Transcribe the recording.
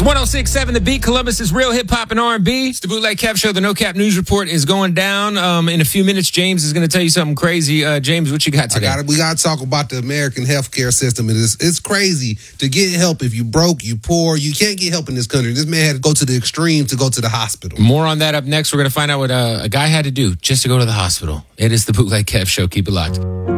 106.7 The Beat, Columbus' real hip-hop and R&B. It's the Bootleg Kev Show. The No Cap News Report is going down. In a few minutes, James is going to tell you something crazy. James, what you got today? We got to talk about the American healthcare system. It's crazy to get help if you broke, you poor. You can't get help in this country. This man had to go to the extreme to go to the hospital. More on that up next. We're going to find out what a guy had to do just to go to the hospital. It is the Bootleg Kev Show. Keep it locked.